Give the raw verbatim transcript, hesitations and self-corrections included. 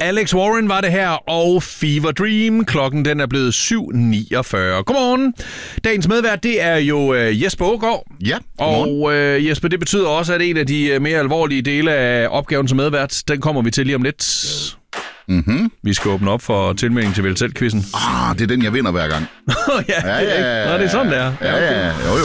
Alex Warren var det her, og Fever Dream. Klokken den er blevet syv niogfyrre. Godmorgen. Dagens medvært, det er jo uh, Jesper Aagaard. Ja, og uh, Jesper, det betyder også, at en af de uh, mere alvorlige dele af opgaven som medvært, den kommer vi til lige om lidt. Mm-hmm. Vi skal åbne op for tilmelding til Vælg Selv-quizzen. Ah, det er den, jeg vinder hver gang. ja, ja, det er, ja, ja, Nå, det er sådan, der. Ja, ja, ja. Jo, jo.